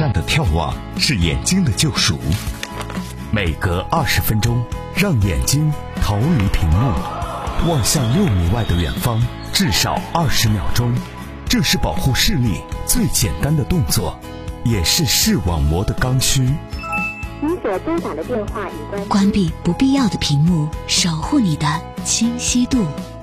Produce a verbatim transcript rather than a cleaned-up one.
站的眺望是眼睛的救赎。每隔二十分钟，让眼睛逃离屏幕，望向六米外的远方，至少二十秒钟。这是保护视力最简单的动作，也是视网膜的刚需。 您所拨打的电话已关关闭不必要的屏幕，守护你的清晰度。